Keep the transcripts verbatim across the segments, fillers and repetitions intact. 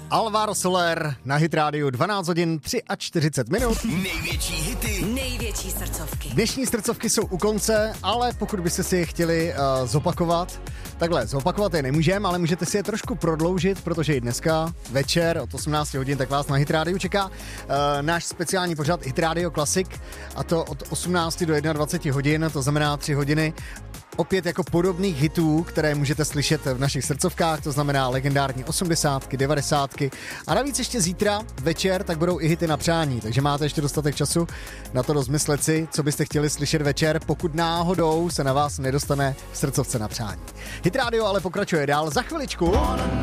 Alvaro Soler na Hit Radio dvanáct hodin čtyřicet tři minut. Největší hity. Největší srdcovky. Dnešní srdcovky jsou u konce, ale pokud byste si je chtěli uh, zopakovat, takhle, zopakovat je nemůžeme, ale můžete si je trošku prodloužit, protože i dneska večer od osmnáct hodin tak vás na Hit Radio čeká uh, náš speciální pořad Hit Radio Classic, a to od osmnáct do dvacet jedna hodin, to znamená tři hodiny opět jako podobných hitů, které můžete slyšet v našich srdcovkách, to znamená legendární osmdesátky, devadesátky, a navíc ještě zítra večer tak budou i hity na přání, takže máte ještě dostatek času na to rozmyslet si, co byste chtěli slyšet večer, pokud náhodou se na vás nedostane v srdcovce na přání. Hit Radio ale pokračuje dál za chviličku.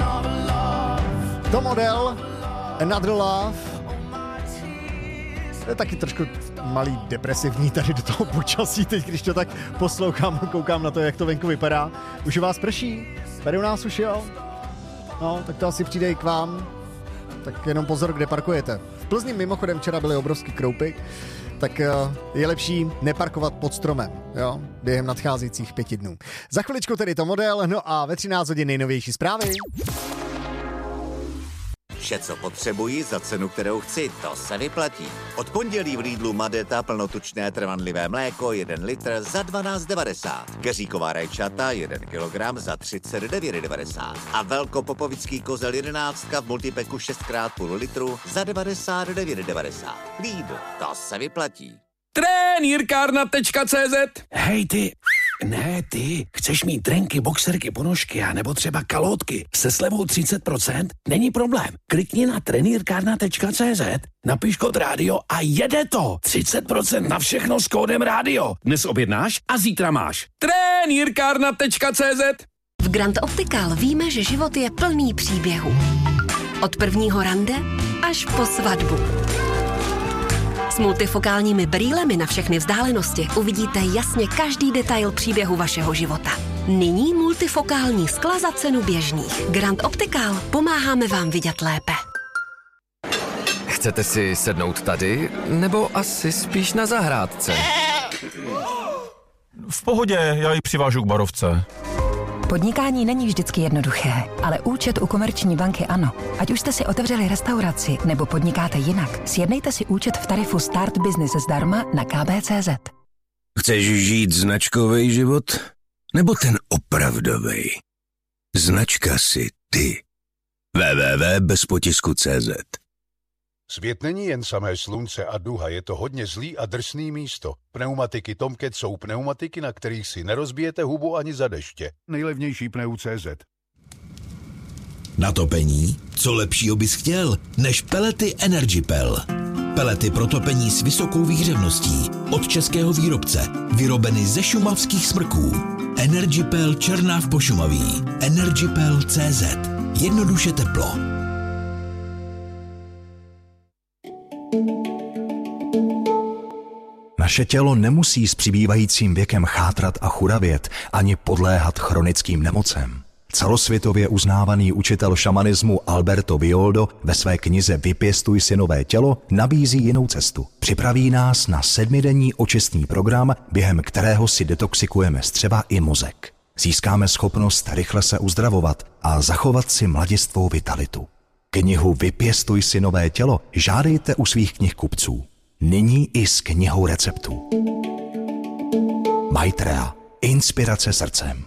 To model Another Love. To je taky trošku malý depresivní tady do toho počasí, teď když to tak poslouchám, koukám na to, jak to venku vypadá. Už u vás prší? Tady u nás už jo? No, tak to asi přijde i k vám. Tak jenom pozor, kde parkujete. V Plzni mimochodem včera byly obrovský kroupy, tak je lepší neparkovat pod stromem, jo, během nadcházejících pěti dnů. Za chviličku tedy to model, no a ve třináct hodin nejnovější zprávy. Vše, co potřebuji za cenu, kterou chci, to se vyplatí. Od pondělí v Lidlu Madeta plnotučné trvanlivé mléko jeden litr za dvanáct devadesát. Keříková rajčata jeden kilogram za třicet devět devadesát. A velkopopovický kozel jedenáctka v multipeku šest krát půl litru za devadesát devět devadesát. Lidl, to se vyplatí. Trenýrkárna tečka cé zet. Hej ty, ne ty, chceš mít trenky, boxerky, ponožky a nebo třeba kalotky se slevou třicet procent? Není problém. Klikni na trenýrkárna tečka cé zet, napiš kód rádio a jede to. třicet procent na všechno s kódem rádio. Dnes objednáš a zítra máš. Trenýrkárna tečka cé zet. V Grand Optical víme, že život je plný příběhů. Od prvního rande až po svatbu. S multifokálními brýlemi na všechny vzdálenosti uvidíte jasně každý detail příběhu vašeho života. Nyní multifokální skla za cenu běžných. Grand Optical, pomáháme vám vidět lépe. Chcete si sednout tady, nebo asi spíš na zahrádce? V pohodě, já ji přivážu k barovce. Podnikání není vždycky jednoduché, ale účet u Komerční banky ano. Ať už jste si otevřeli restauraci nebo podnikáte jinak, sjednejte si účet v tarifu Start Business zdarma na ká bé tečka cé zet. Chceš žít značkový život? Nebo ten opravdový? Značka si ty. w w w tečka bez potisku tečka cé zet. Svět není jen samé slunce a duha, je to hodně zlý a drsný místo. Pneumatiky Tomcat jsou pneumatiky, na kterých si nerozbijete hubu ani za deště. Nejlevnější pneu tečka cé zet. Na topení? Co lepšího bys chtěl, než pelety EnergyPel. Pelety pro topení s vysokou výhřevností. Od českého výrobce. Vyrobeny ze šumavských smrků. EnergyPel Černáv Pošumaví. EnergyPel tečka cé zet. Jednoduše teplo. Naše tělo nemusí s přibývajícím věkem chátrat a churavět ani podléhat chronickým nemocem. Celosvětově uznávaný učitel šamanismu Alberto Villoldo ve své knize Vypěstuj si nové tělo nabízí jinou cestu. Připraví nás na sedmidenní očistný program, během kterého si detoxikujeme střeva i mozek. Získáme schopnost rychle se uzdravovat a zachovat si mladistvou vitalitu. Knihu Vypěstuj si nové tělo žádejte u svých knihkupců. Nyní i s knihou receptů. Maitrea. Inspirace srdcem.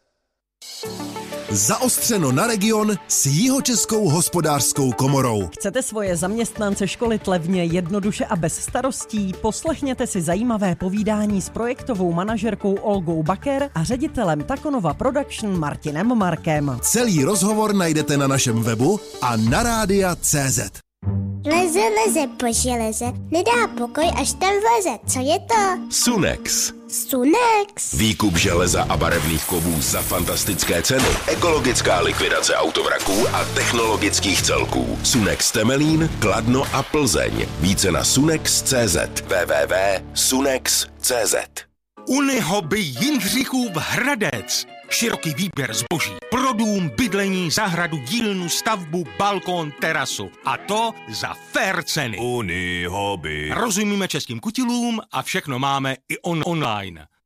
Zaostřeno na region s Jihočeskou hospodářskou komorou. Chcete svoje zaměstnance školit levně, jednoduše a bez starostí? Poslechněte si zajímavé povídání s projektovou manažerkou Olgou Baker a ředitelem Takonova Production Martinem Markem. Celý rozhovor najdete na našem webu a na rádia tečka cé zet. Leze, leze po železe, nedá pokoj, až tam vleze. Co je to? Sunex. Sunex. Výkup železa a barevných kovů za fantastické ceny. Ekologická likvidace autovraků a technologických celků. Sunex Temelín, Kladno a Plzeň. Více na sunex tečka cé zet. w w w tečka sunex tečka cé zet. Unihoby Jindřichův Hradec. Široký výběr zboží pro dům, bydlení, zahradu, dílnu, stavbu, balkón, terasu. A to za fair ceny. Unihoby. Rozumíme českým kutilům a všechno máme i on- online.